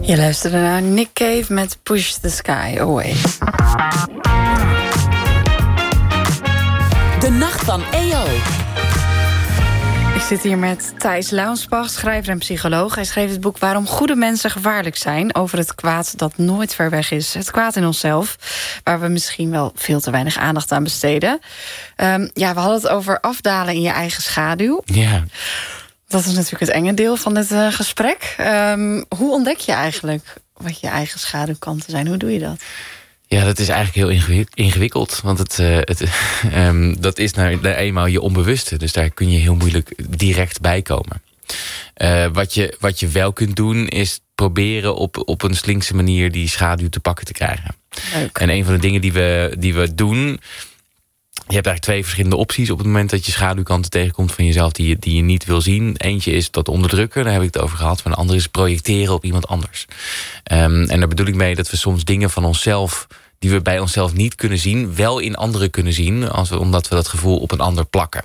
Je luisterde naar Nick Cave met Push the Sky Away. De Nacht van EO. Ik zit hier met Thijs Launsbach, schrijver en psycholoog. Hij schreef het boek Waarom goede mensen gevaarlijk zijn, over het kwaad dat nooit ver weg is. Het kwaad in onszelf, waar we misschien wel veel te weinig aandacht aan besteden. We hadden het over afdalen in je eigen schaduw. Ja. Dat is natuurlijk het enge deel van dit gesprek. Hoe ontdek je eigenlijk wat je eigen schaduwkanten zijn? Hoe doe je dat? Ja, dat is eigenlijk heel ingewikkeld. Want dat is nou eenmaal je onbewuste. Dus daar kun je heel moeilijk direct bij komen. Wat je wel kunt doen, is proberen op een slinkse manier die schaduw te pakken te krijgen. Leuk. En een van de dingen die we doen... Je hebt eigenlijk twee verschillende opties op het moment dat je schaduwkanten tegenkomt van jezelf die je niet wil zien. Eentje is dat onderdrukken, daar heb ik het over gehad. Maar een andere is projecteren op iemand anders. En daar bedoel ik mee dat we soms dingen van onszelf die we bij onszelf niet kunnen zien, wel in anderen kunnen zien, omdat we dat gevoel op een ander plakken.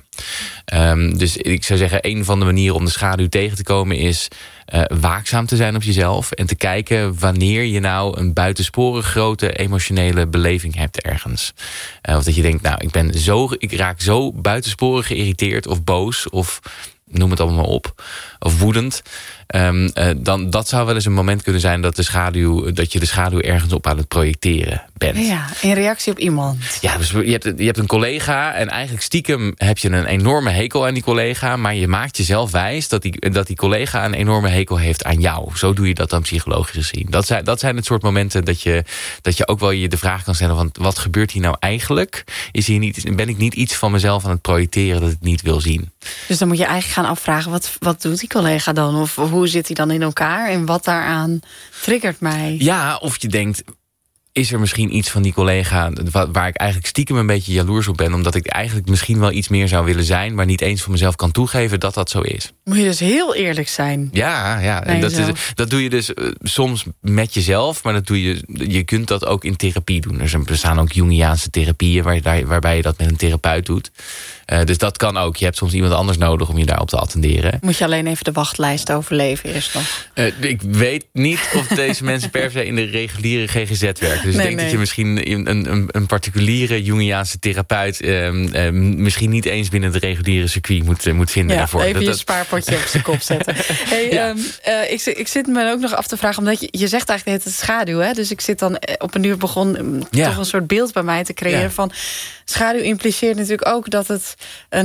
Dus ik zou zeggen, een van de manieren om de schaduw tegen te komen is waakzaam te zijn op jezelf en te kijken wanneer je nou een buitensporig grote emotionele beleving hebt ergens. Of dat je denkt, nou, ik raak zo buitensporig geïrriteerd of boos of noem het allemaal maar op, of woedend. Dan dat zou wel eens een moment kunnen zijn dat je de schaduw ergens op aan het projecteren bent. Ja, in reactie op iemand. Ja, dus je hebt een collega en eigenlijk stiekem heb je een enorme hekel aan die collega, maar je maakt jezelf wijs dat die collega een enorme hekel heeft aan jou. Zo doe je dat dan psychologisch gezien. Dat zijn het soort momenten dat je ook wel je de vraag kan stellen van wat gebeurt hier nou eigenlijk? Ben ik niet iets van mezelf aan het projecteren dat ik niet wil zien? Dus dan moet je eigenlijk gaan afvragen, wat doet die collega dan? Of hoe zit hij dan in elkaar? En wat daaraan triggert mij? Ja, of je denkt, is er misschien iets van die collega waar ik eigenlijk stiekem een beetje jaloers op ben, omdat ik eigenlijk misschien wel iets meer zou willen zijn, maar niet eens van mezelf kan toegeven dat zo is. Moet je dus heel eerlijk zijn. Ja. En dat doe je dus soms met jezelf, maar je kunt dat ook in therapie doen. Er bestaan ook Jungiaanse therapieën waarbij je dat met een therapeut doet. Dus dat kan ook. Je hebt soms iemand anders nodig om je daarop te attenderen. Moet je alleen even de wachtlijst overleven eerst nog? Ik weet niet of deze mensen per se in de reguliere GGZ werken. Dus ik denk dat je misschien een particuliere Jungiaanse therapeut misschien niet eens binnen het reguliere circuit moet vinden daarvoor. Even je spaarpotje op zijn kop zetten. Ik zit me ook nog af te vragen, omdat je zegt eigenlijk het schaduw. Hè? Dus ik zit dan op een uur begon toch een soort beeld bij mij te creëren van schaduw impliceert natuurlijk ook dat het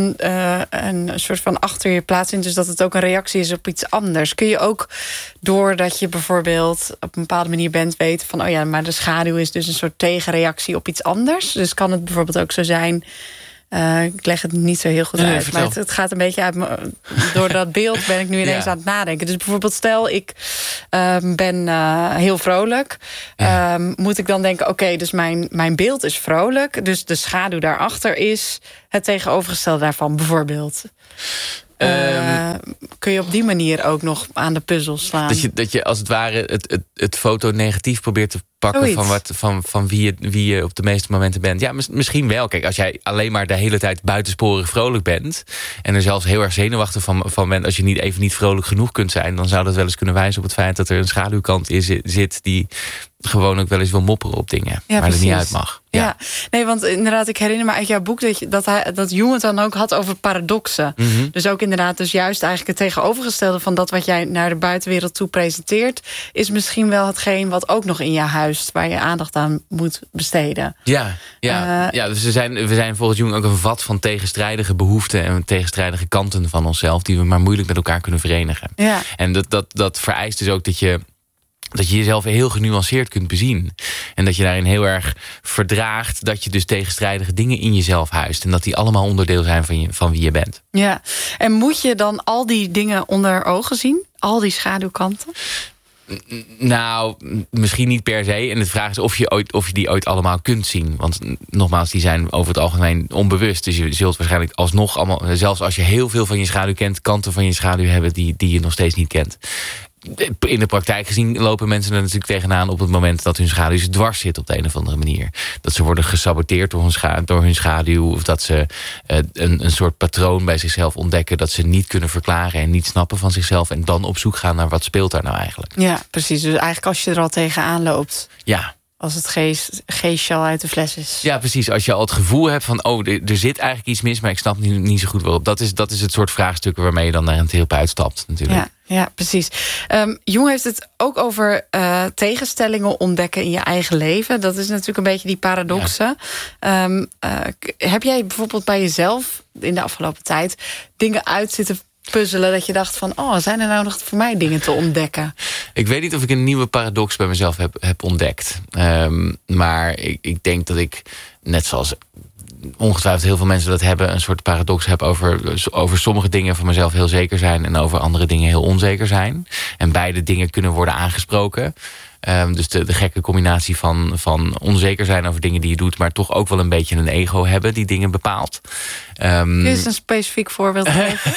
een soort van achter je plaatsvindt. Dus dat het ook een reactie is op iets anders. Kun je ook, doordat je bijvoorbeeld op een bepaalde manier bent, weten van maar de schaduw is dus een soort tegenreactie op iets anders. Dus kan het bijvoorbeeld ook zo zijn, ik leg het niet zo heel goed uit, maar het gaat een beetje uit door dat beeld ben ik nu ineens aan het nadenken. Dus bijvoorbeeld stel ik ben heel vrolijk. Moet ik dan denken, oké, dus mijn beeld is vrolijk, dus de schaduw daarachter is het tegenovergestelde daarvan bijvoorbeeld. Kun je op die manier ook nog aan de puzzel slaan? Dat je als het ware het foto negatief probeert te pakken van wie je op de meeste momenten bent. Ja, misschien wel. Kijk, als jij alleen maar de hele tijd buitensporig vrolijk bent en er zelfs heel erg zenuwachtig van bent, als je even niet vrolijk genoeg kunt zijn, dan zou dat wel eens kunnen wijzen op het feit dat er een schaduwkant zit die gewoon ook wel eens wil mopperen op dingen waar het niet uit mag. Ja, nee, want inderdaad, ik herinner me uit jouw boek dat Jung het dan ook had over paradoxen. Mm-hmm. Dus ook inderdaad, dus juist eigenlijk het tegenovergestelde van dat wat jij naar de buitenwereld toe presenteert, is misschien wel hetgeen wat ook nog in je huist, waar je aandacht aan moet besteden. Dus we zijn volgens Jung ook een vat van tegenstrijdige behoeften en tegenstrijdige kanten van onszelf die we maar moeilijk met elkaar kunnen verenigen. Ja. En dat vereist dus ook dat je jezelf heel genuanceerd kunt bezien. En dat je daarin heel erg verdraagt dat je dus tegenstrijdige dingen in jezelf huist. En dat die allemaal onderdeel zijn van wie je bent. Ja, en moet je dan al die dingen onder ogen zien? Al die schaduwkanten? Nou, misschien niet per se. En de vraag is of je die ooit allemaal kunt zien. Want nogmaals, die zijn over het algemeen onbewust. Dus je zult waarschijnlijk alsnog allemaal, zelfs als je heel veel van je schaduw kent, kanten van je schaduw hebben die je nog steeds niet kent. in de praktijk gezien lopen mensen er natuurlijk tegenaan op het moment dat hun schaduw ze dwars zit op de een of andere manier. Dat ze worden gesaboteerd door hun schaduw. Of dat ze een soort patroon bij zichzelf ontdekken dat ze niet kunnen verklaren en niet snappen van zichzelf. En dan op zoek gaan naar wat speelt daar nou eigenlijk. Ja, precies. Dus eigenlijk als je er al tegenaan loopt. Ja. Als het geestje al uit de fles is. Ja, precies. Als je al het gevoel hebt van er zit eigenlijk iets mis, maar ik snap niet zo goed waarop. Dat is het soort vraagstukken waarmee je dan naar een therapeut stapt natuurlijk. Ja, precies. Jung heeft het ook over tegenstellingen ontdekken in je eigen leven. Dat is natuurlijk een beetje die paradoxe. Ja. Heb jij bijvoorbeeld bij jezelf in de afgelopen tijd dingen uit zitten puzzelen dat je dacht van, zijn er nou nog voor mij dingen te ontdekken? Ik weet niet of ik een nieuwe paradox bij mezelf heb ontdekt. Maar ik denk dat ik, net zoals ongetwijfeld heel veel mensen dat hebben, een soort paradox heb over sommige dingen van mezelf heel zeker zijn en over andere dingen heel onzeker zijn. En beide dingen kunnen worden aangesproken. Dus de gekke combinatie van onzeker zijn over dingen die je doet, maar toch ook wel een beetje een ego hebben die dingen bepaalt. Kun je eens een specifiek voorbeeld geven?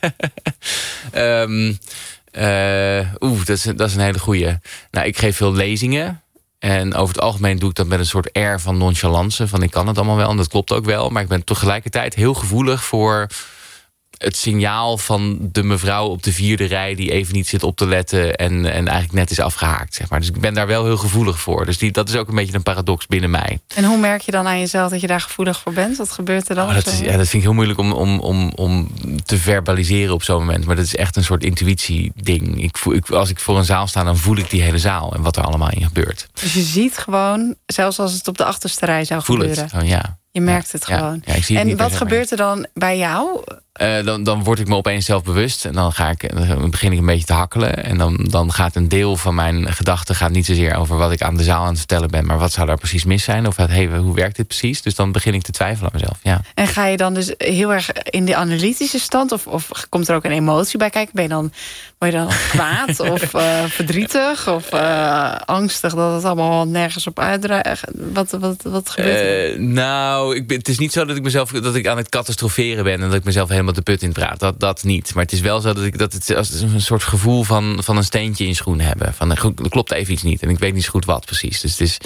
Dat is een hele goeie. Nou, ik geef veel lezingen. En over het algemeen doe ik dat met een soort air van nonchalance. Van ik kan het allemaal wel en dat klopt ook wel. Maar ik ben tegelijkertijd heel gevoelig voor het signaal van de mevrouw op de 4e rij die even niet zit op te letten en eigenlijk net is afgehaakt, zeg maar. Dus ik ben daar wel heel gevoelig voor. Dus dat is ook een beetje een paradox binnen mij. En hoe merk je dan aan jezelf dat je daar gevoelig voor bent? Wat gebeurt er dan? Dat vind ik heel moeilijk om te verbaliseren op zo'n moment. Maar dat is echt een soort intuïtie-ding. Als ik voor een zaal sta, dan voel ik die hele zaal en wat er allemaal in gebeurt. Dus je ziet gewoon, zelfs als het op de achterste rij zou gebeuren. Het gewoon, ja. Je merkt het gewoon. Ja, ik zie het en wat gebeurt er dan bij jou? Dan word ik me opeens zelf bewust. En dan begin ik een beetje te hakkelen. En dan gaat een deel van mijn gedachten niet zozeer over wat ik aan de zaal aan het vertellen ben, maar wat zou daar precies mis zijn? Of hoe werkt dit precies? Dus dan begin ik te twijfelen aan mezelf. Ja. En ga je dan dus heel erg in de analytische stand? Of komt er ook een emotie bij kijken? Word je dan kwaad of verdrietig of angstig dat het allemaal nergens op uitdraait? Wat gebeurt er? Het is niet zo dat ik aan het catastroferen ben en dat ik mezelf helemaal de put in praat. Dat niet. Maar het is wel zo dat het als een soort gevoel van een steentje in je schoen hebben. Van er klopt even iets niet en ik weet niet zo goed wat precies. Dus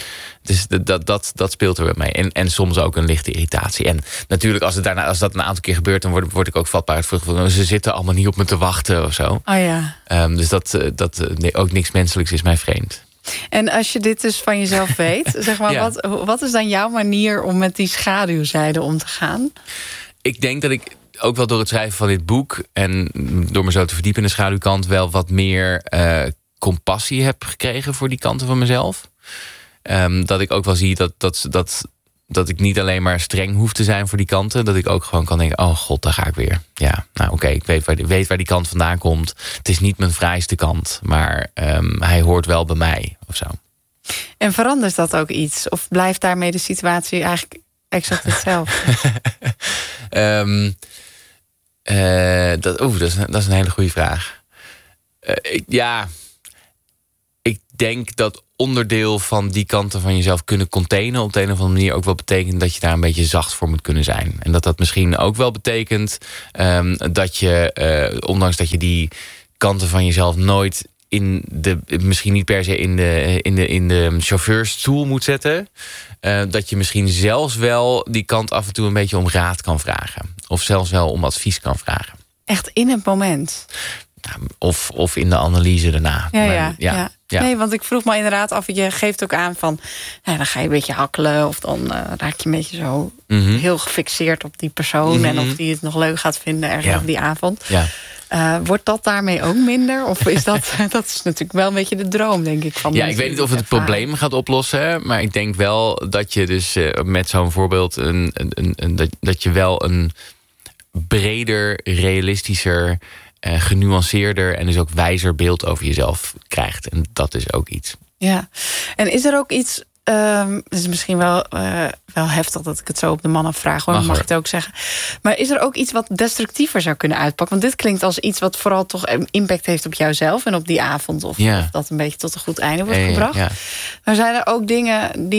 dat speelt er bij mij. En soms ook een lichte irritatie. En natuurlijk als dat een aantal keer gebeurt, dan word ik ook vatbaar voor. Ze zitten allemaal niet op me te wachten of zo. Oh ja. Dus ook niks menselijks is mij vreemd. En als je dit dus van jezelf weet, zeg maar, ja. Wat is dan jouw manier om met die schaduwzijde om te gaan? Ik denk dat ik ook wel door het schrijven van dit boek en door me zo te verdiepen in de schaduwkant wel wat meer compassie heb gekregen voor die kanten van mezelf. Dat ik ook wel zie dat ik niet alleen maar streng hoef te zijn voor die kanten. Dat ik ook gewoon kan denken, oh god, daar ga ik weer. Ja, nou oké, ik weet waar die kant vandaan komt. Het is niet mijn fraaiste kant, maar hij hoort wel bij mij of zo. En verandert dat ook iets? Of blijft daarmee de situatie eigenlijk exact hetzelfde? Dat is een hele goede vraag. Ik denk dat onderdeel van die kanten van jezelf kunnen containen op de een of andere manier ook wel betekent dat je daar een beetje zacht voor moet kunnen zijn. En dat misschien ook wel betekent dat je, ondanks dat je die kanten van jezelf nooit misschien niet per se in de chauffeurstoel moet zetten, dat je misschien zelfs wel die kant af en toe een beetje om raad kan vragen. Of zelfs wel om advies kan vragen. Echt in het moment? Of in de analyse daarna. Ja. Nee, want ik vroeg me inderdaad af, je geeft ook aan van, dan ga je een beetje hakkelen of dan raak je een beetje zo heel gefixeerd op die persoon en of die het nog leuk gaat vinden ergens op die avond. Ja. Wordt dat daarmee ook minder? Of is dat is natuurlijk wel een beetje de droom, denk ik. Van ik weet niet of het probleem gaat oplossen, maar ik denk wel dat je dus met zo'n voorbeeld dat je wel een breder, realistischer, genuanceerder en dus ook wijzer beeld over jezelf krijgt. En dat is ook iets. Ja, en is er ook iets, het is misschien wel heftig dat ik het zo op de man afvraag, hoor, mag ik het ook zeggen. Maar is er ook iets wat destructiever zou kunnen uitpakken? Want dit klinkt als iets wat vooral toch impact heeft op jouzelf en op die avond. Of dat een beetje tot een goed einde wordt gebracht. Ja. Maar zijn er ook dingen die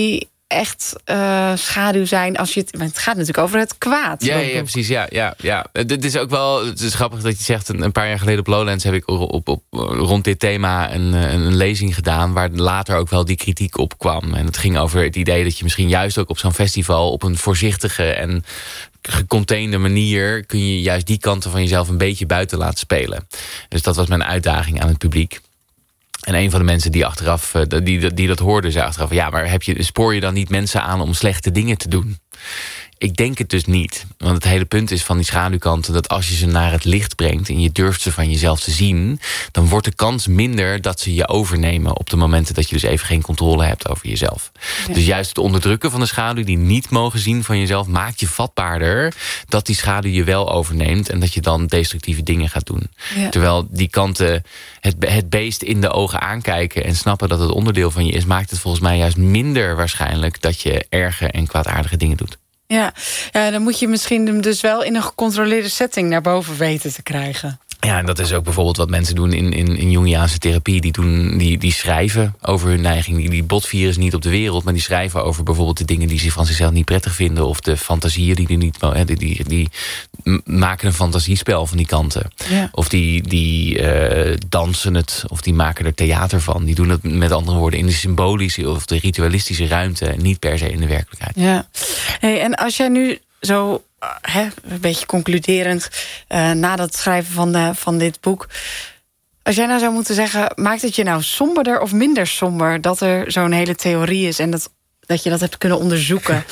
echt schaduw zijn als je het gaat natuurlijk over het kwaad. Ja, precies. Ja. Het is ook wel. Het is grappig dat je zegt. Een paar jaar geleden op Lowlands heb ik rond dit thema een lezing gedaan, waar later ook wel die kritiek op kwam. En het ging over het idee dat je misschien juist ook op zo'n festival op een voorzichtige en gecontainde manier kun je juist die kanten van jezelf een beetje buiten laten spelen. Dus dat was mijn uitdaging aan het publiek. En een van de mensen die achteraf die dat hoorde, zei achteraf: ja, maar spoor je dan niet mensen aan om slechte dingen te doen? Ik denk het dus niet. Want het hele punt is van die schaduwkanten dat als je ze naar het licht brengt en je durft ze van jezelf te zien, dan wordt de kans minder dat ze je overnemen op de momenten dat je dus even geen controle hebt over jezelf. Ja. Dus juist het onderdrukken van de schaduw, die niet mogen zien van jezelf, maakt je vatbaarder dat die schaduw je wel overneemt en dat je dan destructieve dingen gaat doen. Ja. Terwijl die kanten het beest in de ogen aankijken en snappen dat het onderdeel van je is, maakt het volgens mij juist minder waarschijnlijk dat je erge en kwaadaardige dingen doet. Ja, dan moet je misschien hem dus wel in een gecontroleerde setting naar boven weten te krijgen. Ja, en dat is ook bijvoorbeeld wat mensen doen in Jungiaanse therapie. Die schrijven over hun neiging. Die botvieren niet op de wereld, maar die schrijven over bijvoorbeeld de dingen die ze van zichzelf niet prettig vinden, of de fantasieën die maken een fantasiespel van die kanten. Ja. Of die dansen het, of die maken er theater van. Die doen het met andere woorden in de symbolische of de ritualistische ruimte, niet per se in de werkelijkheid. Ja. Hey, en als jij nu zo een beetje concluderend na dat schrijven van dit boek, als jij nou zou moeten zeggen, maakt het je nou somberder of minder somber dat er zo'n hele theorie is en dat je dat hebt kunnen onderzoeken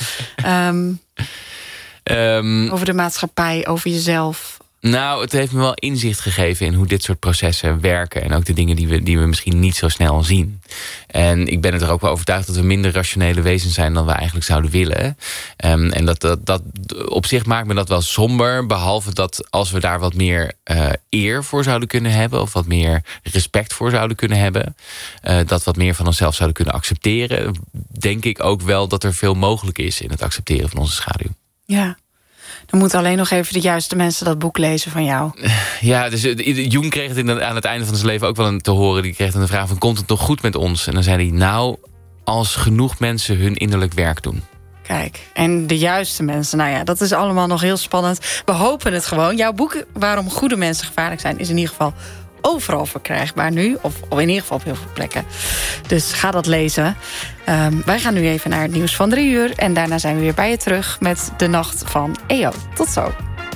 over de maatschappij, over jezelf? Nou, het heeft me wel inzicht gegeven in hoe dit soort processen werken en ook de dingen die we misschien niet zo snel zien. En ik ben er ook wel overtuigd dat we minder rationele wezens zijn dan we eigenlijk zouden willen. En dat op zich maakt me dat wel somber, behalve dat als we daar wat meer eer voor zouden kunnen hebben, of wat meer respect voor zouden kunnen hebben, dat wat meer van onszelf zouden kunnen accepteren, denk ik ook wel dat er veel mogelijk is in het accepteren van onze schaduw. Ja. Dan moeten alleen nog even de juiste mensen dat boek lezen van jou. Ja, dus Jung kreeg het aan het einde van zijn leven ook wel te horen. Die kreeg dan de vraag van, komt het nog goed met ons? En dan zei hij, nou, als genoeg mensen hun innerlijk werk doen. Kijk, en de juiste mensen, nou ja, dat is allemaal nog heel spannend. We hopen het gewoon. Jouw boek, Waarom goede mensen gevaarlijk zijn, is in ieder geval overal verkrijgbaar nu. Of in ieder geval op heel veel plekken. Dus ga dat lezen. Wij gaan nu even naar het nieuws van 3 uur. En daarna zijn we weer bij je terug met de Nacht van EO. Tot zo.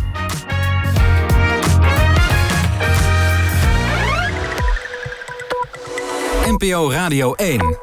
NPO Radio 1.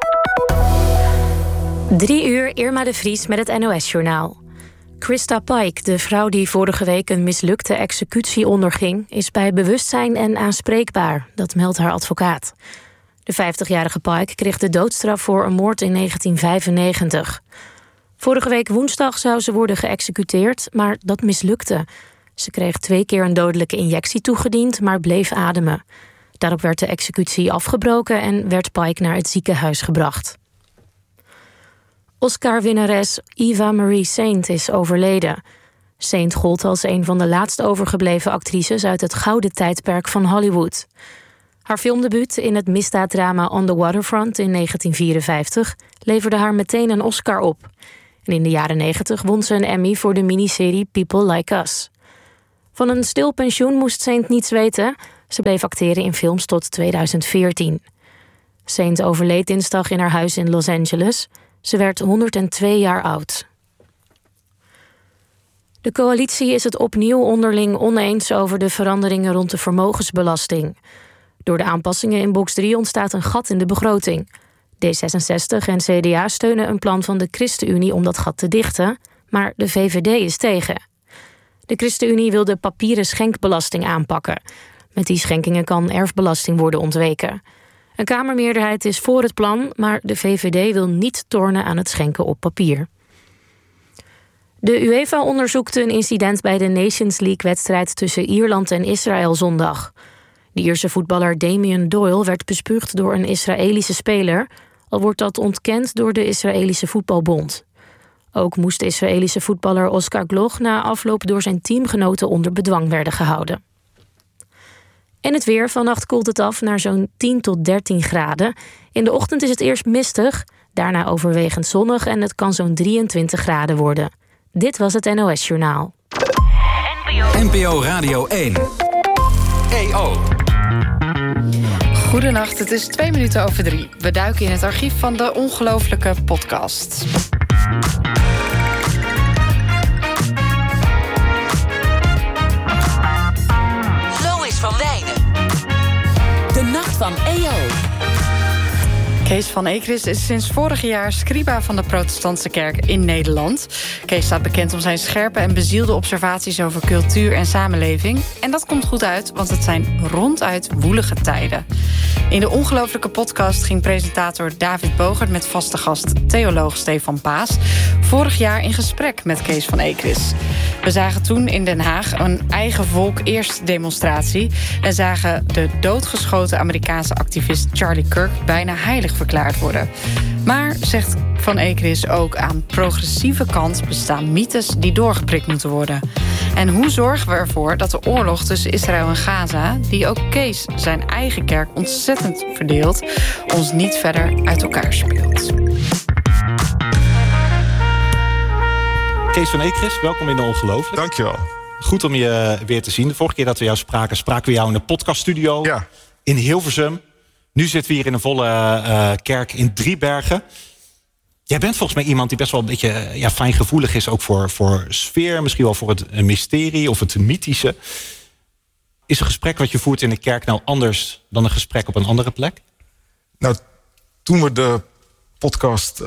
3 uur, Irma de Vries met het NOS-journaal. Christa Pike, de vrouw die vorige week een mislukte executie onderging, is bij bewustzijn en aanspreekbaar. Dat meldt haar advocaat. De 50-jarige Pike kreeg de doodstraf voor een moord in 1995. Vorige week woensdag zou ze worden geëxecuteerd, maar dat mislukte. Ze kreeg 2 keer een dodelijke injectie toegediend, maar bleef ademen. Daarop werd de executie afgebroken en werd Pike naar het ziekenhuis gebracht. Oscar-winnares Eva Marie Saint is overleden. Saint gold als een van de laatst overgebleven actrices uit het gouden tijdperk van Hollywood. Haar filmdebuut in het misdaaddrama On the Waterfront in 1954 leverde haar meteen een Oscar op. En in de jaren 90 won ze een Emmy voor de miniserie People Like Us. Van een stil pensioen moest Saint niets weten. Ze bleef acteren in films tot 2014. Saint overleed dinsdag in haar huis in Los Angeles. Ze werd 102 jaar oud. De coalitie is het opnieuw onderling oneens over de veranderingen rond de vermogensbelasting. Door de aanpassingen in box 3 ontstaat een gat in de begroting. D66 en CDA steunen een plan van de ChristenUnie om dat gat te dichten, maar de VVD is tegen. De ChristenUnie wil de papieren schenkbelasting aanpakken. Met die schenkingen kan erfbelasting worden ontweken. Een Kamermeerderheid is voor het plan, maar de VVD wil niet tornen aan het schenken op papier. De UEFA onderzoekt een incident bij de Nations League-wedstrijd tussen Ierland en Israël zondag. De Ierse voetballer Damien Doyle werd bespuugd door een Israëlische speler, al wordt dat ontkend door de Israëlische voetbalbond. Ook moest de Israëlische voetballer Oscar Gloch na afloop door zijn teamgenoten onder bedwang werden gehouden. En het weer. Vannacht koelt het af naar zo'n 10 tot 13 graden. In de ochtend is het eerst mistig. Daarna overwegend zonnig en het kan zo'n 23 graden worden. Dit was het NOS Journaal. NPO Radio 1. EO. Goedenacht, het is 3:02. We duiken in het archief van de ongelofelijke podcast. Lois van Wijnen. De Nacht van EO. Kees van Ekris is sinds vorig jaar scriba van de Protestantse Kerk in Nederland. Kees staat bekend om zijn scherpe en bezielde observaties over cultuur en samenleving. En dat komt goed uit, want het zijn ronduit woelige tijden. In de ongelofelijke podcast ging presentator David Bogert met vaste gast theoloog Stefan Paas vorig jaar in gesprek met Kees van Ekris. We zagen toen in Den Haag een eigen volk eerst demonstratie en zagen de doodgeschoten Amerikaanse activist Charlie Kirk bijna heilig verklaard worden. Maar, zegt Van Ekris ook, aan progressieve kant bestaan mythes die doorgeprikt moeten worden. En hoe zorgen we ervoor dat de oorlog tussen Israël en Gaza, die ook Kees zijn eigen kerk ontzettend verdeelt, ons niet verder uit elkaar speelt? Kees van Ekris, welkom in de Ongelooflijk. Dankjewel. Goed om je weer te zien. De vorige keer dat we jou spraken we jou in de podcaststudio in Hilversum. Nu zitten we hier in een volle kerk in Driebergen. Jij bent volgens mij iemand die best wel een beetje fijngevoelig is, ook voor sfeer, misschien wel voor het mysterie of het mythische. Is een gesprek wat je voert in de kerk nou anders dan een gesprek op een andere plek? Nou, toen we de podcast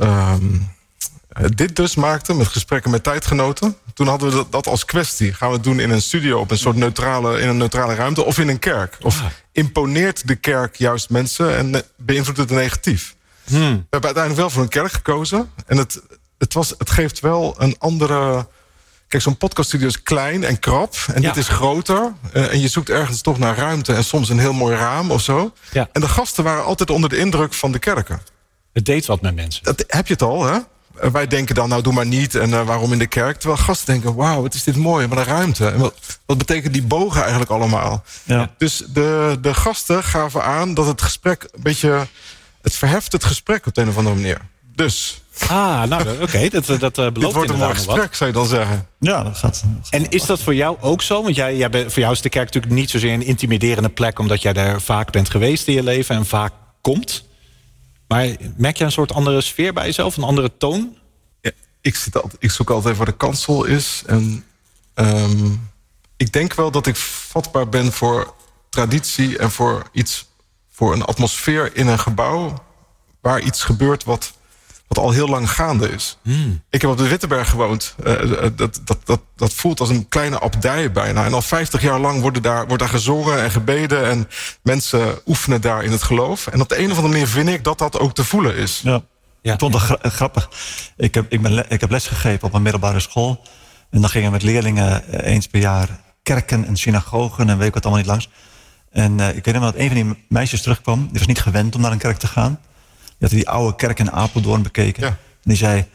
dit dus maakten, met gesprekken met tijdgenoten, toen hadden we dat als kwestie. Gaan we het doen in een studio op een soort neutrale ruimte of in een kerk? Of imponeert de kerk juist mensen en beïnvloedt het negatief? We hebben uiteindelijk wel voor een kerk gekozen. En het geeft wel een andere... Kijk, zo'n podcaststudio is klein en krap. En dit is groter. En je zoekt ergens toch naar ruimte en soms een heel mooi raam of zo. Ja. En de gasten waren altijd onder de indruk van de kerken. Het deed wat met mensen. Dat heb je het al, hè? Wij denken dan, nou doe maar niet. En waarom in de kerk? Terwijl gasten denken, wauw, wat is dit mooi. Wat een ruimte. En wat betekent die bogen eigenlijk allemaal? Ja. Dus de gasten gaven aan dat het gesprek een beetje... Het verheft het gesprek op de een of andere manier. Dus... oké. Dat belooft. Dit wordt een mooi gesprek, zou je dan zeggen. Ja, dat gaat. En is dat voor jou ook zo? Want voor jou is de kerk natuurlijk niet zozeer een intimiderende plek, omdat jij daar vaak bent geweest in je leven en vaak komt. Maar merk je een soort andere sfeer bij jezelf, een andere toon? Ja, ik zoek altijd waar de kansel is. En ik denk wel dat ik vatbaar ben voor traditie en voor een atmosfeer in een gebouw waar iets gebeurt wat al heel lang gaande is. Ik heb op de Wittenberg gewoond. Dat voelt als een kleine abdij bijna. En al 50 jaar lang wordt daar gezongen en gebeden en mensen oefenen daar in het geloof. En op de een of andere manier vind ik dat ook te voelen is. Ja. Ik vond het grappig. Ik heb lesgegeven op een middelbare school. En dan gingen we met leerlingen eens per jaar kerken en synagogen en weet ik wat allemaal niet langs. En ik weet nog dat een van die meisjes terugkwam. Die was niet gewend om naar een kerk te gaan. Die had die oude kerk in Apeldoorn bekeken. Ja. En die zei,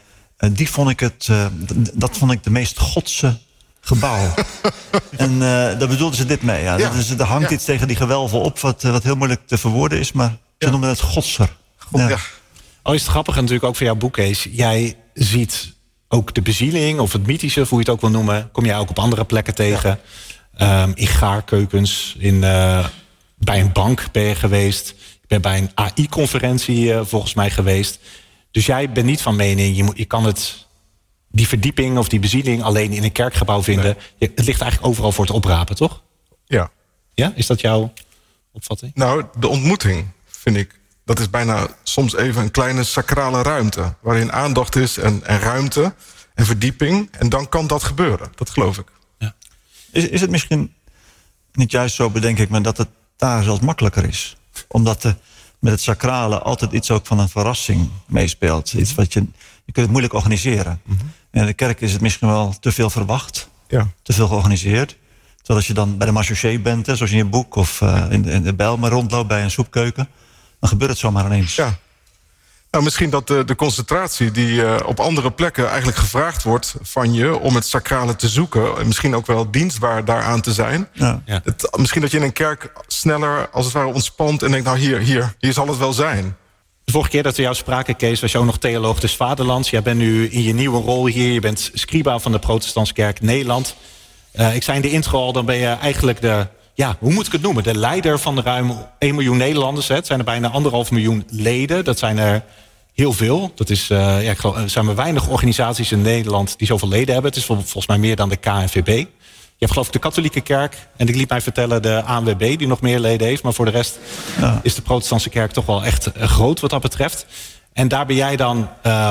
dat vond ik de meest godse gebouw. En daar bedoelden ze dit mee. Ja. Ja. Dus er hangt iets tegen die gewelven op wat heel moeilijk te verwoorden is. Maar ze noemen het godser. Ja. Al is het grappig natuurlijk ook voor jouw boek, Kees. Jij ziet ook de bezieling of het mythische, hoe je het ook wil noemen. Kom jij ook op andere plekken tegen. Ja. In gaarkeukens, bij een bank ben je geweest. Je bent bij een AI-conferentie volgens mij geweest. Dus jij bent niet van mening, je kan die verdieping of die bezieling alleen in een kerkgebouw vinden. Nee. Het ligt eigenlijk overal voor het oprapen, toch? Ja. Ja, is dat jouw opvatting? Nou, de ontmoeting, vind ik. Dat is bijna soms even een kleine sacrale ruimte. Waarin aandacht is en ruimte en verdieping. En dan kan dat gebeuren. Dat geloof ik. Ja. Is het misschien niet juist zo, bedenk ik me, dat het daar zelfs makkelijker is? Omdat met het sacrale altijd iets ook van een verrassing meespeelt. Iets wat je kunt het moeilijk organiseren. Mm-hmm. En in de kerk is het misschien wel te veel verwacht. Ja. Te veel georganiseerd. Terwijl als je dan bij de marchaussee bent, zoals in je boek, of in de Bijlmer rondloopt bij een soepkeuken, dan gebeurt het zomaar ineens. Ja. Nou, misschien dat de concentratie die op andere plekken eigenlijk gevraagd wordt van je om het sacrale te zoeken, en misschien ook wel dienstbaar daaraan te zijn. Ja. Ja. Misschien dat je in een kerk sneller als het ware ontspant en denkt, nou hier zal het wel zijn. De vorige keer dat we jou spraken, Kees, was je ook nog theoloog des Vaderlands. Jij bent nu in je nieuwe rol hier. Je bent scriba van de Protestantse Kerk Nederland. Ik zei in de intro al, dan ben je eigenlijk hoe moet ik het noemen? De leider van de ruim 1 miljoen Nederlanders. Hè. Het zijn er bijna 1,5 miljoen leden. Dat zijn er heel veel. Dat is, ik geloof, er zijn maar weinig organisaties in Nederland die zoveel leden hebben. Het is volgens mij meer dan de KNVB. Je hebt geloof ik de katholieke kerk. En ik liet mij vertellen de ANWB die nog meer leden heeft. Maar voor de rest is de protestantse kerk toch wel echt groot wat dat betreft. En daar ben jij dan...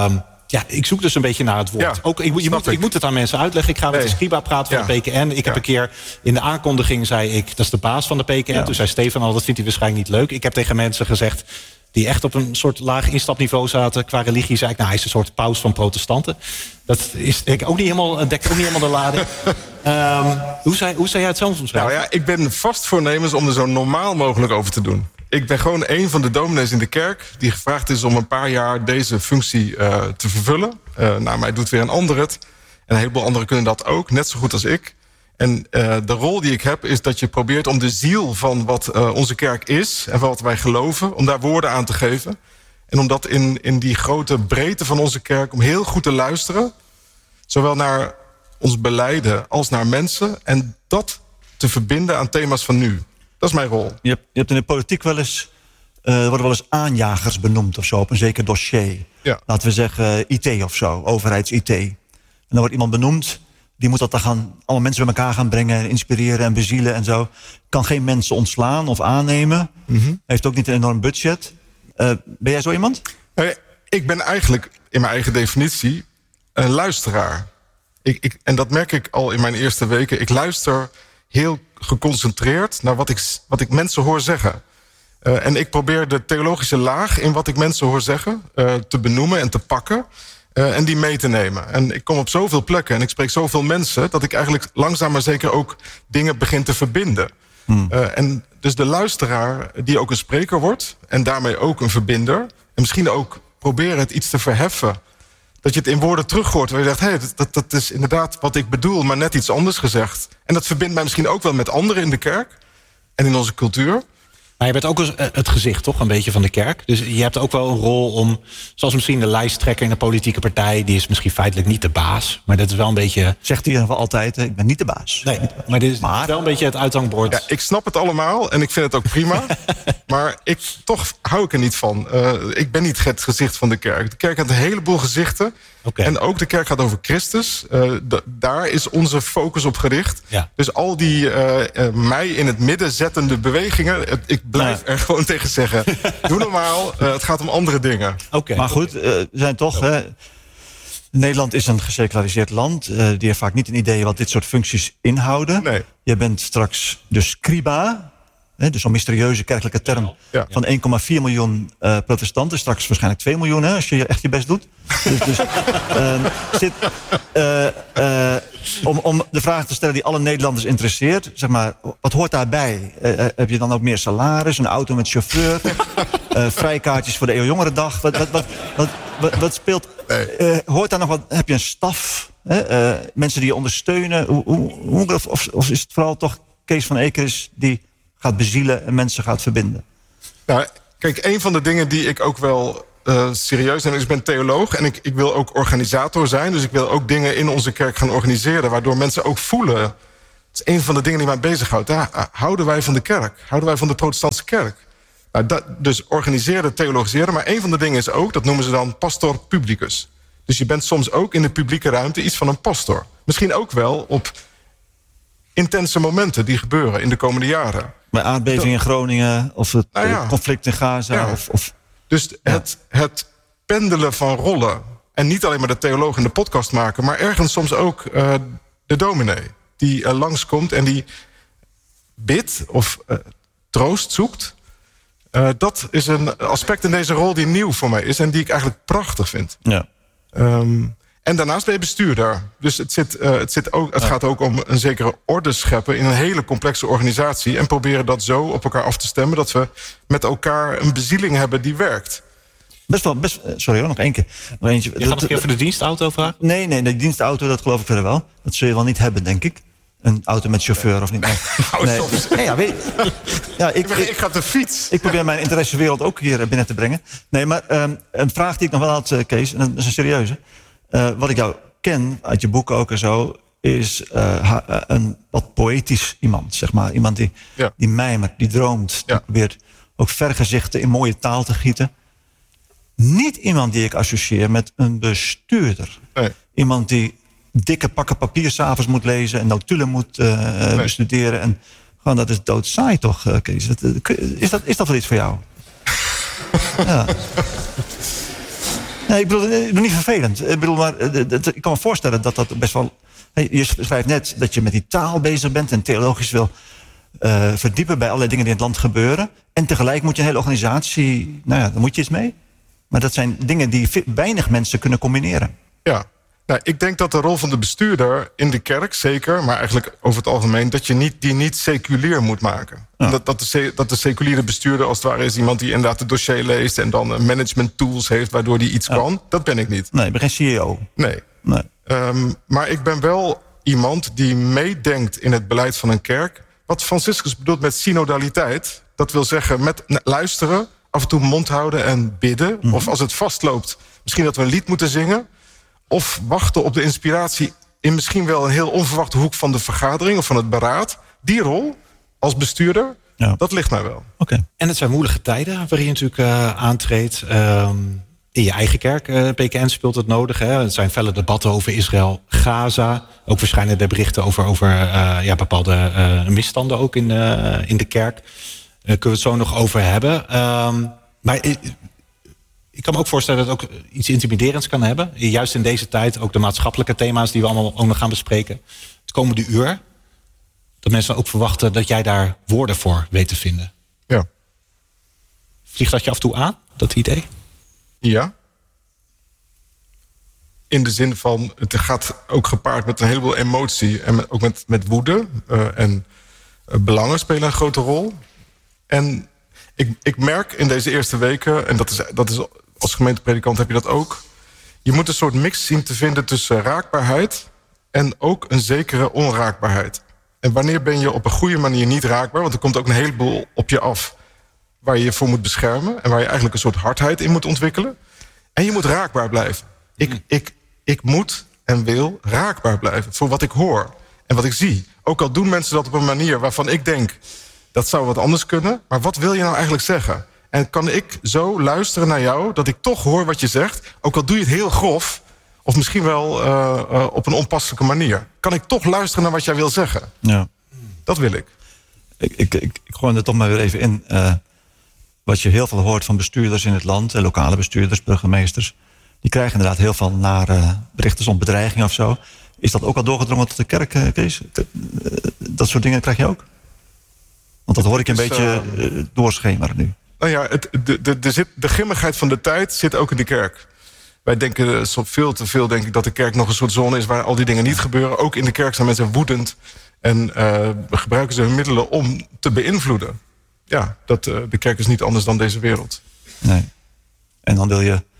ik zoek dus een beetje naar het woord. Ja, ook, ik moet het aan mensen uitleggen. Ik ga met de scriba praten van de PKN. Ik heb een keer in de aankondiging zei ik... dat is de baas van de PKN. Ja. Toen zei Stefan al, dat vindt hij waarschijnlijk niet leuk. Ik heb tegen mensen gezegd... die echt op een soort laag instapniveau zaten qua religie... zei ik, hij is een soort paus van protestanten. Dat is dekt ook niet helemaal de lading. Hoe zou jij het zelf omschrijven? Nou ja, ik ben vast voornemens om er zo normaal mogelijk over te doen. Ik ben gewoon een van de dominees in de kerk... die gevraagd is om een paar jaar deze functie te vervullen. Mij doet weer een ander het. En een heleboel anderen kunnen dat ook, net zo goed als ik. En de rol die ik heb is dat je probeert om de ziel van wat onze kerk is... en wat wij geloven, om daar woorden aan te geven. En om dat in die grote breedte van onze kerk... om heel goed te luisteren, zowel naar ons belijden als naar mensen... en dat te verbinden aan thema's van nu. Dat is mijn rol. Je hebt in de politiek wel eens... er worden wel eens aanjagers benoemd of zo, op een zeker dossier. Ja. Laten we zeggen IT of zo, overheids-IT. En dan wordt iemand benoemd... die moet dat dan allemaal mensen bij elkaar gaan brengen... inspireren en bezielen en zo. Kan geen mensen ontslaan of aannemen. Mm-hmm. Heeft ook niet een enorm budget. Ben jij zo iemand? Ik ben eigenlijk in mijn eigen definitie een luisteraar. En dat merk ik al in mijn eerste weken. Ik luister heel geconcentreerd naar wat ik mensen hoor zeggen. En ik probeer de theologische laag in wat ik mensen hoor zeggen... te benoemen en te pakken... en die mee te nemen. En ik kom op zoveel plekken en ik spreek zoveel mensen... dat ik eigenlijk langzaam maar zeker ook dingen begin te verbinden. En dus de luisteraar die ook een spreker wordt... en daarmee ook een verbinder... en misschien ook proberen het iets te verheffen... dat je het in woorden terughoort waar je zegt... dat is inderdaad wat ik bedoel, maar net iets anders gezegd. En dat verbindt mij misschien ook wel met anderen in de kerk... en in onze cultuur... Maar je bent ook het gezicht, toch, een beetje van de kerk. Dus je hebt ook wel een rol om... zoals misschien de lijsttrekker in een politieke partij... die is misschien feitelijk niet de baas. Maar dat is wel een beetje... Zegt hij in ieder geval altijd, ik ben niet de baas. Nee, maar dit is wel een beetje het uithangbord. Ja, ik snap het allemaal en ik vind het ook prima. Maar toch hou ik er niet van. Ik ben niet het gezicht van de kerk. De kerk heeft een heleboel gezichten. Okay. En ook de kerk gaat over Christus. Daar is onze focus op gericht. Ja. Dus al die mij in het midden zettende bewegingen... ik blijf er gewoon tegen zeggen... doe normaal, het gaat om andere dingen. Okay. Maar goed, zijn toch... Nederland is een geseculariseerd land. Die heeft vaak niet een idee wat dit soort functies inhouden. Nee. Je bent straks de scriba... dus zo'n mysterieuze kerkelijke term van 1,4 miljoen protestanten. Straks waarschijnlijk 2 miljoen, als je echt je best doet. Om de vraag te stellen die alle Nederlanders interesseert. Zeg maar, wat hoort daarbij? Heb je dan ook meer salaris, een auto met chauffeur? Vrijkaartjes voor de Eeuwjongerendag? Wat speelt? Hoort daar nog wat? Heb je een staf? Mensen die je ondersteunen? Of is het vooral toch Kees van Ekeris die... gaat bezielen en mensen gaat verbinden? Nou, kijk, een van de dingen die ik ook wel serieus neem... is ik ben theoloog en ik wil ook organisator zijn. Dus ik wil ook dingen in onze kerk gaan organiseren... waardoor mensen ook voelen... het is een van de dingen die mij bezighoudt. Houden wij van de kerk? Houden wij van de protestantse kerk? Nou, dus organiseren, theologiseren. Maar een van de dingen is ook, dat noemen ze dan pastor publicus. Dus je bent soms ook in de publieke ruimte iets van een pastor. Misschien ook wel op intense momenten die gebeuren in de komende jaren. Bij aardbeving in Groningen of het conflict in Gaza. Ja. Dus het pendelen van rollen. En niet alleen maar de theoloog in de podcast maken... maar ergens soms ook de dominee. Die langskomt en die bidt of troost zoekt. Dat is een aspect in deze rol die nieuw voor mij is... en die ik eigenlijk prachtig vind. Ja. En daarnaast ben je bestuurder. Dus het gaat ook om een zekere orde scheppen... in een hele complexe organisatie... en proberen dat zo op elkaar af te stemmen... dat we met elkaar een bezieling hebben die werkt. Sorry, nog één keer. Nog eentje. Je gaat nog een keer voor de dienstauto vragen? Nee, de dienstauto, dat geloof ik verder wel. Dat zul je wel niet hebben, denk ik. een auto met chauffeur of niet? Ik ga op de fiets. Ik probeer mijn interessewereld ook hier binnen te brengen. Nee, maar een vraag die ik nog wel had, Kees, en dat is een serieuze. Wat ik jou ken uit je boeken ook en zo, is een wat poëtisch iemand, zeg maar. Iemand die mijmert, die droomt, die probeert ook vergezichten in mooie taal te gieten. Niet iemand die ik associeer met een bestuurder. Nee. Iemand die dikke pakken papier 's avonds moet lezen en notulen moet bestuderen. En gewoon, dat is doodsaai toch, Kees? Is dat wel iets voor jou? Ja. Nee, ik bedoel niet vervelend. Ik bedoel, maar ik kan me voorstellen dat dat best wel. Je schrijft net dat je met die taal bezig bent en theologisch wil verdiepen bij allerlei dingen die in het land gebeuren. En tegelijk moet je een hele organisatie. Nou ja, daar moet je iets mee. Maar dat zijn dingen die weinig mensen kunnen combineren. Ja. Nou, ik denk dat de rol van de bestuurder in de kerk, zeker, maar eigenlijk over het algemeen, dat je die niet seculier moet maken. Ja. Dat de seculiere bestuurder als het ware is iemand die inderdaad het dossier leest en dan management tools heeft waardoor die iets kan. Dat ben ik niet. Nee, ik ben geen CEO. Nee. Maar ik ben wel iemand die meedenkt in het beleid van een kerk. Wat Franciscus bedoelt met synodaliteit, dat wil zeggen met luisteren, af en toe mond houden en bidden. Mm-hmm. Of als het vastloopt, misschien dat we een lied moeten zingen. Of wachten op de inspiratie in misschien wel een heel onverwachte hoek van de vergadering of van het beraad. Die rol als bestuurder, dat ligt mij wel. Okay. En het zijn moeilijke tijden waarin je natuurlijk aantreedt. In je eigen kerk, PKN speelt het nodig. Hè? Het zijn felle debatten over Israël, Gaza. Ook verschijnen er berichten over bepaalde misstanden ook in de kerk. Kunnen we het zo nog over hebben. Maar ik kan me ook voorstellen dat het ook iets intimiderends kan hebben. Juist in deze tijd ook de maatschappelijke thema's die we allemaal ook nog gaan bespreken. Het komende uur. Dat mensen ook verwachten dat jij daar woorden voor weet te vinden. Ja. Vliegt dat je af en toe aan, dat idee? Ja. In de zin van, het gaat ook gepaard met een heleboel emotie. En ook met woede. En belangen spelen een grote rol. En ik merk in deze eerste weken, en dat is als gemeentepredikant heb je dat ook. Je moet een soort mix zien te vinden tussen raakbaarheid en ook een zekere onraakbaarheid. En wanneer ben je op een goede manier niet raakbaar? Want er komt ook een heleboel op je af waar je je voor moet beschermen. En waar je eigenlijk een soort hardheid in moet ontwikkelen. En je moet raakbaar blijven. Ik moet en wil raakbaar blijven voor wat ik hoor en wat ik zie. Ook al doen mensen dat op een manier waarvan ik denk, dat zou wat anders kunnen. Maar wat wil je nou eigenlijk zeggen? En kan ik zo luisteren naar jou dat ik toch hoor wat je zegt, ook al doe je het heel grof, of misschien wel op een onpasselijke manier. Kan ik toch luisteren naar wat jij wil zeggen? Ja. Dat wil ik. Ik gooi er toch maar weer even in. Wat je heel veel hoort van bestuurders in het land, lokale bestuurders, burgemeesters, die krijgen inderdaad heel veel nare berichten om bedreiging of zo. Is dat ook al doorgedrongen tot de kerk, Kees? Dat soort dingen krijg je ook? Want dat hoor ik een beetje doorschemeren nu. Nou ja, de grimmigheid van de tijd zit ook in de kerk. Wij denken veel te veel, denk ik, dat de kerk nog een soort zone is waar al die dingen niet gebeuren. Ook in de kerk zijn mensen woedend en gebruiken ze hun middelen om te beïnvloeden. Ja, de kerk is niet anders dan deze wereld. Nee. En dan wil je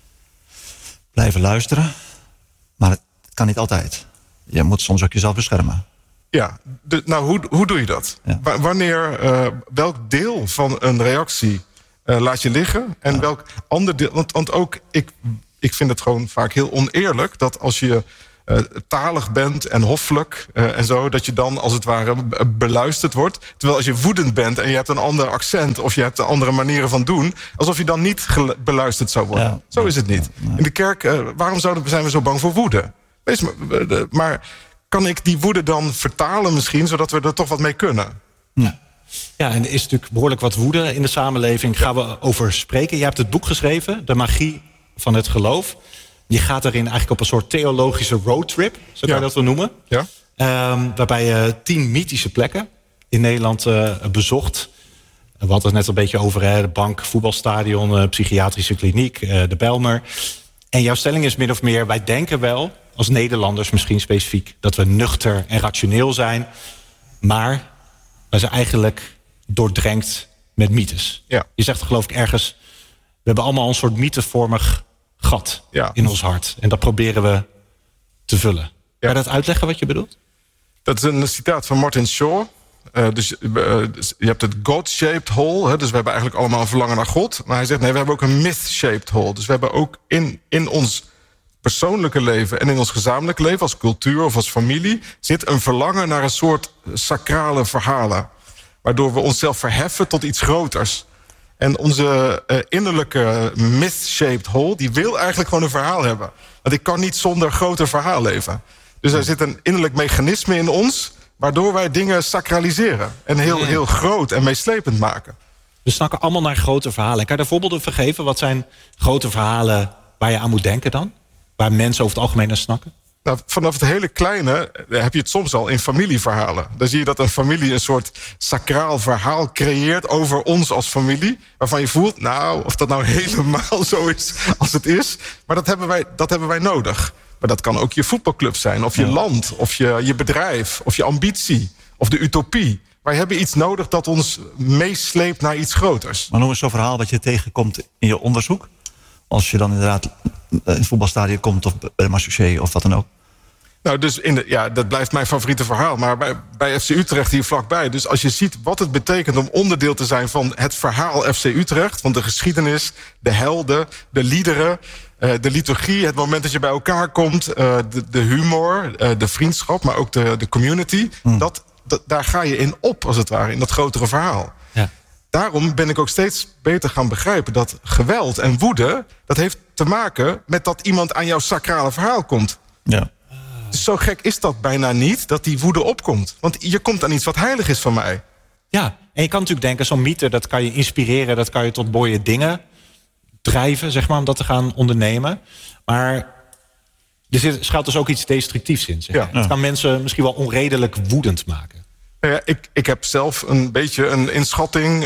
blijven luisteren, maar het kan niet altijd. Je moet soms ook jezelf beschermen. Ja, hoe doe je dat? Ja. Wanneer, welk deel van een reactie laat je liggen? En welk ander deel? Want ook, ik vind het gewoon vaak heel oneerlijk dat als je talig bent en hoffelijk en zo, dat je dan als het ware beluisterd wordt. Terwijl als je woedend bent en je hebt een ander accent of je hebt een andere manieren van doen, alsof je dan niet beluisterd zou worden. Ja. Zo is het niet. Ja. In de kerk, waarom zijn we zo bang voor woede? Maar kan ik die woede dan vertalen misschien, zodat we er toch wat mee kunnen? Ja, en er is natuurlijk behoorlijk wat woede in de samenleving. Gaan we over spreken. Je hebt het boek geschreven, De Magie van het Geloof. Je gaat erin eigenlijk op een soort theologische roadtrip, zo kan je dat wel noemen. Ja. Waarbij je 10 mythische plekken in Nederland bezocht. We hadden het net een beetje over de bank, voetbalstadion, psychiatrische kliniek, de Bijlmer. En jouw stelling is min of meer, wij denken wel, als Nederlanders misschien specifiek, dat we nuchter en rationeel zijn. Maar wij zijn eigenlijk doordrenkt met mythes. Ja. Je zegt geloof ik ergens, we hebben allemaal een soort mythevormig gat in ons hart. En dat proberen we te vullen. Kan je dat uitleggen wat je bedoelt? Dat is een citaat van Martin Shaw. Dus je hebt het God-shaped hole. Dus we hebben eigenlijk allemaal een verlangen naar God. Maar hij zegt, nee, we hebben ook een myth-shaped hole. Dus we hebben ook in ons persoonlijke leven en in ons gezamenlijk leven, als cultuur of als familie, zit een verlangen naar een soort sacrale verhalen. Waardoor we onszelf verheffen tot iets groters. En onze innerlijke myth-shaped hole, die wil eigenlijk gewoon een verhaal hebben. Want ik kan niet zonder groter verhaal leven. Dus er zit een innerlijk mechanisme in ons, waardoor wij dingen sacraliseren. En heel groot en meeslepend maken. We snakken allemaal naar grote verhalen. Kan je daar voorbeelden van geven? Wat zijn grote verhalen waar je aan moet denken dan? Waar mensen over het algemeen naar snakken? Nou, vanaf het hele kleine heb je het soms al in familieverhalen. Dan zie je dat een familie een soort sacraal verhaal creëert over ons als familie. Waarvan je voelt, nou, of dat nou helemaal zo is als het is. Maar dat hebben wij nodig. Maar dat kan ook je voetbalclub zijn, of je land, of je bedrijf, of je ambitie, of de utopie. Wij hebben iets nodig dat ons meesleept naar iets groters. Maar noem eens zo'n verhaal wat je tegenkomt in je onderzoek. Als je dan inderdaad in het voetbalstadion komt of bij de Marseillais of wat dan ook. Nou, dus dat blijft mijn favoriete verhaal. Maar bij FC Utrecht hier vlakbij. Dus als je ziet wat het betekent om onderdeel te zijn van het verhaal FC Utrecht, van de geschiedenis, de helden, de liederen, de liturgie, het moment dat je bij elkaar komt, de humor, de vriendschap, maar ook de community. Daar ga je in op, als het ware, in dat grotere verhaal. Ja. Daarom ben ik ook steeds beter gaan begrijpen dat geweld en woede, dat heeft te maken met dat iemand aan jouw sacrale verhaal komt. Ja. Dus zo gek is dat bijna niet, dat die woede opkomt. Want je komt aan iets wat heilig is van mij. Ja, en je kan natuurlijk denken, zo'n mythe, dat kan je inspireren, dat kan je tot mooie dingen drijven, zeg maar, om dat te gaan ondernemen. Maar er schuilt dus ook iets destructiefs in. Zeg. Het kan mensen misschien wel onredelijk woedend maken. Ja, ik heb zelf een beetje een inschatting.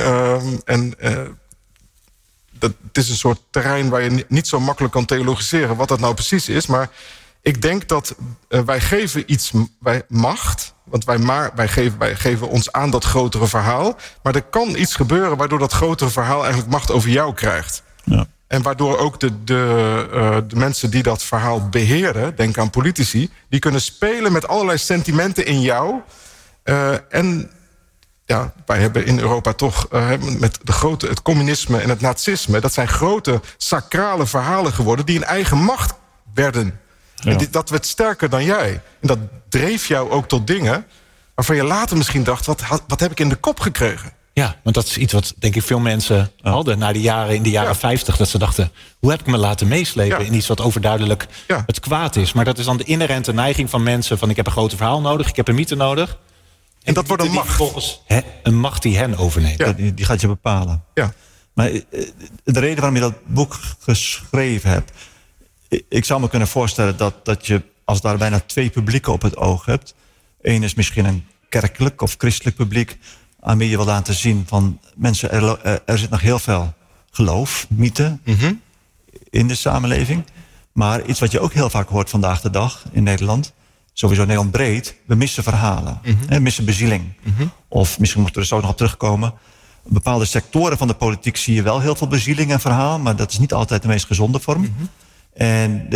Het is een soort terrein waar je niet zo makkelijk kan theologiseren wat dat nou precies is. Maar ik denk dat wij geven iets macht. Want wij geven ons aan dat grotere verhaal. Maar er kan iets gebeuren waardoor dat grotere verhaal eigenlijk macht over jou krijgt. Ja. En waardoor ook de mensen die dat verhaal beheren, denk aan politici, die kunnen spelen met allerlei sentimenten in jou. En ja, wij hebben in Europa toch met het communisme en het nazisme, dat zijn grote sacrale verhalen geworden die een eigen macht werden. Ja. En dat werd sterker dan jij. En dat dreef jou ook tot dingen waarvan je later misschien dacht, wat heb ik in de kop gekregen? Ja, want dat is iets wat denk ik veel mensen hadden in de jaren 50. Dat ze dachten, hoe heb ik me laten meeslepen in iets wat overduidelijk het kwaad is. Maar dat is dan de inherente neiging van mensen van ik heb een groot verhaal nodig, ik heb een mythe nodig. En dat wordt een macht. Volgens een macht die hen overneemt. Ja. Die gaat je bepalen. Ja. Maar de reden waarom je dat boek geschreven hebt, ik zou me kunnen voorstellen dat je als daar bijna twee publieken op het oog hebt. Eén is misschien een kerkelijk of christelijk publiek aan wie je wil laten zien van mensen, er zit nog heel veel geloof, mythe in de samenleving. Maar iets wat je ook heel vaak hoort vandaag de dag in Nederland, sowieso Nederland breed, we missen verhalen. We missen bezieling. Of misschien moeten we er zo nog op terugkomen. Bepaalde sectoren van de politiek zie je wel heel veel bezieling en verhaal, maar dat is niet altijd de meest gezonde vorm. En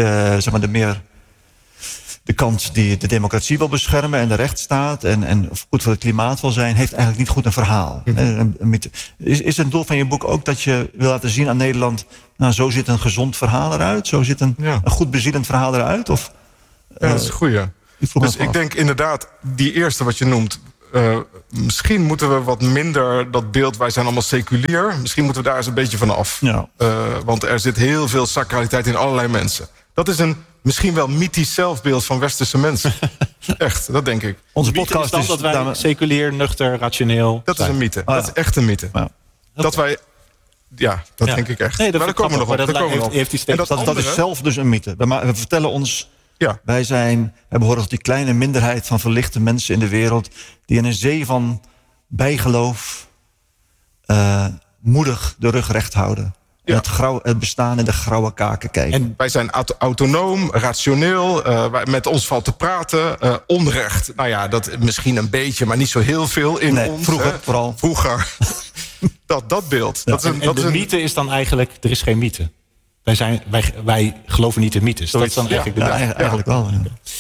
de kant die de democratie wil beschermen en de rechtsstaat en goed voor het klimaat wil zijn, heeft eigenlijk niet goed een verhaal. Is het doel van je boek ook dat je wil laten zien aan Nederland, nou, zo ziet een gezond verhaal eruit, zo ziet een goed bezielend verhaal eruit? Of, ja, dat is een goeie. Dus ik denk inderdaad, die eerste wat je noemt, misschien moeten we wat minder dat beeld, wij zijn allemaal seculier, misschien moeten we daar eens een beetje van af. Ja. Want er zit heel veel sacraliteit in allerlei mensen. Dat is een misschien wel mythisch zelfbeeld van westerse mensen. Echt, dat denk ik. Onze podcast is dat wij seculier, nuchter, rationeel. Dat is een mythe. Dat is echt een mythe. Ja. Dat wij, denk ik echt. Nee, maar daar komen we nog op. Dat is zelf dus een mythe. We vertellen ons, wij behoren tot die kleine minderheid van verlichte mensen in de wereld die in een zee van bijgeloof moedig de rug recht houden. En het bestaan in de grauwe kaken kijken. En wij zijn autonoom, rationeel, met ons valt te praten. Onrecht, nou ja, dat misschien een beetje, maar niet zo heel veel in ons. Vroeger vooral. Vroeger. dat beeld. Ja. De mythe is dan eigenlijk, er is geen mythe. Wij geloven niet in mythes. Dat is dan eigenlijk eigenlijk wel. Ja.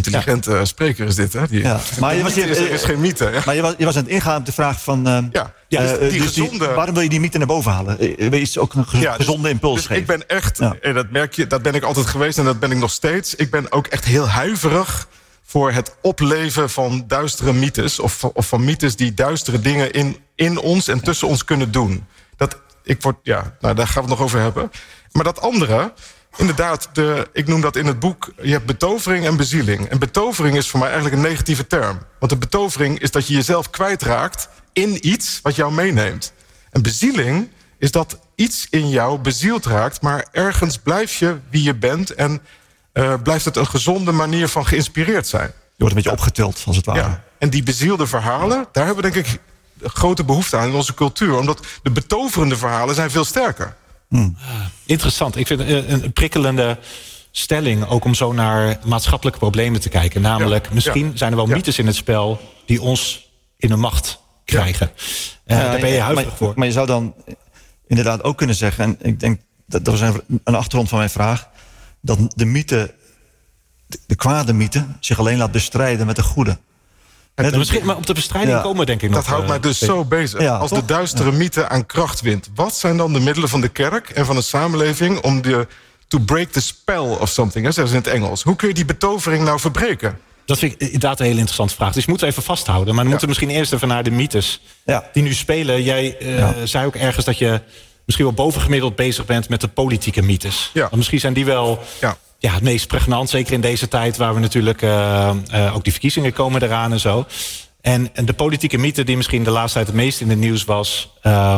intelligente spreker is dit, hè? Maar er is geen mythe. Ja. Maar je was aan het ingaan op de vraag van... die gezonde... waarom wil je die mythe naar boven halen? Wil je iets ook een gezonde impuls geven? Ik ben echt, en dat merk je, dat ben ik altijd geweest en dat ben ik nog steeds. Ik ben ook echt heel huiverig voor het opleven van duistere mythes. Of van mythes die duistere dingen in ons en tussen ons kunnen doen. Daar gaan we het nog over hebben. Maar dat andere, inderdaad, ik noem dat in het boek... je hebt betovering en bezieling. En betovering is voor mij eigenlijk een negatieve term. Want de betovering is dat je jezelf kwijtraakt in iets wat jou meeneemt. En bezieling is dat iets in jou bezield raakt... maar ergens blijf je wie je bent... en blijft het een gezonde manier van geïnspireerd zijn. Je wordt een beetje opgetild, als het ware. Ja. En die bezielde verhalen, daar hebben we denk ik... grote behoefte aan in onze cultuur. Omdat de betoverende verhalen zijn veel sterker. Interessant. Ik vind een prikkelende stelling... ook om zo naar maatschappelijke problemen te kijken. Namelijk, misschien zijn er wel mythes in het spel... die ons in de macht krijgen. Daar ben je huiverig voor. Maar je zou dan inderdaad ook kunnen zeggen... en ik denk, dat was een achtergrond van mijn vraag... dat de mythe, de kwade mythe... zich alleen laat bestrijden met de goede. Maar op de bestrijding komen denk ik nog. Dat houdt mij dus zo bezig. Als de duistere mythe aan kracht wint. Wat zijn dan de middelen van de kerk en van de samenleving... om to break the spell of something, hè, zeggen ze in het Engels. Hoe kun je die betovering nou verbreken? Dat vind ik inderdaad een hele interessante vraag. Dus je moet even vasthouden. Maar we moeten misschien eerst even naar de mythes die nu spelen. Jij zei ook ergens dat je misschien wel bovengemiddeld bezig bent... met de politieke mythes. Want misschien zijn die wel... Ja, het meest pregnant, zeker in deze tijd... waar we natuurlijk ook die verkiezingen komen eraan en zo. En de politieke mythe die misschien de laatste tijd het meest in het nieuws was...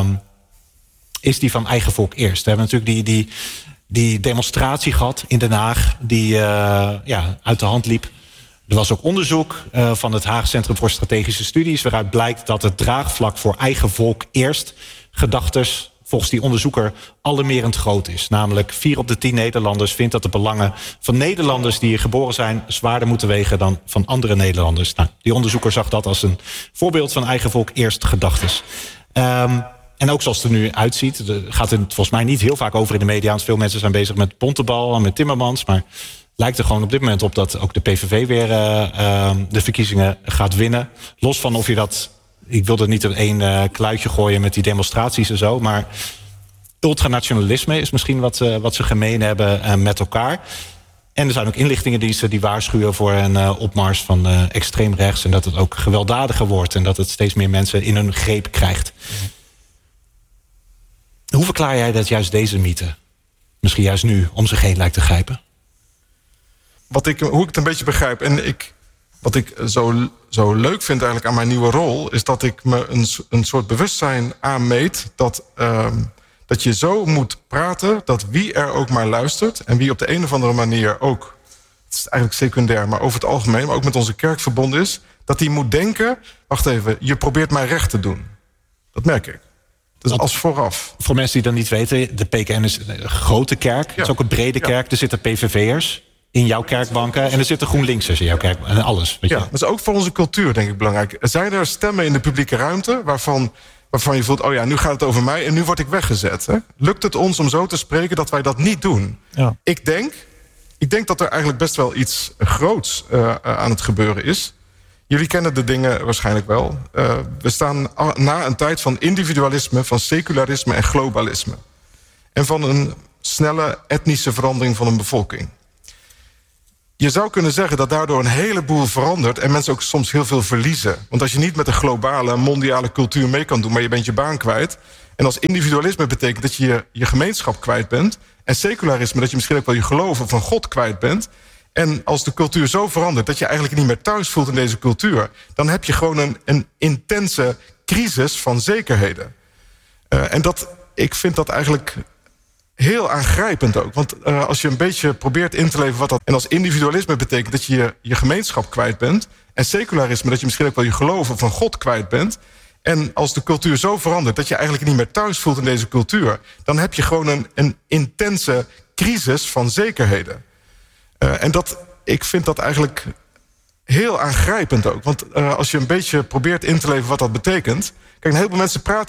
is die van eigen volk eerst. We hebben natuurlijk die demonstratie gehad in Den Haag... die uit de hand liep. Er was ook onderzoek van het Haag Centrum voor Strategische Studies... waaruit blijkt dat het draagvlak voor eigen volk eerst... gedachtes volgens die onderzoeker alarmerend groot is. Namelijk 4 op de 10 Nederlanders vindt dat de belangen van Nederlanders... die hier geboren zijn, zwaarder moeten wegen dan van andere Nederlanders. Nou, die onderzoeker zag dat als een voorbeeld van eigen volk eerst gedachtes. En ook zoals het er nu uitziet, gaat het volgens mij niet heel vaak over in de media. Veel mensen zijn bezig met Bontebal en met Timmermans... maar lijkt er gewoon op dit moment op dat ook de PVV weer de verkiezingen gaat winnen. Los van of je dat... Ik wilde niet in één kluitje gooien met die demonstraties en zo... maar ultranationalisme is misschien wat ze gemeen hebben met elkaar. En er zijn ook inlichtingendiensten die waarschuwen voor een opmars van extreem rechts... en dat het ook gewelddadiger wordt... en dat het steeds meer mensen in hun greep krijgt. Hoe verklaar jij dat juist deze mythe... misschien juist nu om zich heen lijkt te grijpen? Hoe ik het een beetje begrijp... en wat ik zo leuk vind eigenlijk aan mijn nieuwe rol... is dat ik me een soort bewustzijn aanmeet... dat je zo moet praten dat wie er ook maar luistert... en wie op de een of andere manier ook... het is eigenlijk secundair, maar over het algemeen... maar ook met onze kerk verbonden is... dat die moet denken, wacht even, je probeert mij recht te doen. Dat merk ik. Dus als vooraf. Voor mensen die dat niet weten, de PKN is een grote kerk. Het is ook een brede kerk. Er zitten PVV'ers in jouw kerkbanken... en er zitten GroenLinksers in jouw kerk en alles. Weet je? Dat is ook voor onze cultuur, denk ik, belangrijk. Zijn er stemmen in de publieke ruimte waarvan je voelt... oh ja, nu gaat het over mij en nu word ik weggezet. Hè? Lukt het ons om zo te spreken dat wij dat niet doen? Ja. Ik denk dat er eigenlijk best wel iets groots aan het gebeuren is. Jullie kennen de dingen waarschijnlijk wel. We staan na een tijd van individualisme, van secularisme en globalisme. En van een snelle etnische verandering van een bevolking. Je zou kunnen zeggen dat daardoor een heleboel verandert... en mensen ook soms heel veel verliezen. Want als je niet met de globale, mondiale cultuur mee kan doen... maar je bent je baan kwijt... en als individualisme betekent dat je je gemeenschap kwijt bent... en secularisme dat je misschien ook wel je geloven van God kwijt bent... en als de cultuur zo verandert dat je eigenlijk niet meer thuis voelt in deze cultuur... dan heb je gewoon een intense crisis van zekerheden. Ik vind dat eigenlijk... heel aangrijpend ook. Want als je een beetje probeert in te leven wat dat... en als individualisme betekent dat je je gemeenschap kwijt bent... en secularisme dat je misschien ook wel je geloven van God kwijt bent... en als de cultuur zo verandert dat je eigenlijk niet meer thuis voelt in deze cultuur... dan heb je gewoon een intense crisis van zekerheden. Ik vind dat eigenlijk heel aangrijpend ook. Want als je een beetje probeert in te leven wat dat betekent... kijk, een heleboel mensen praten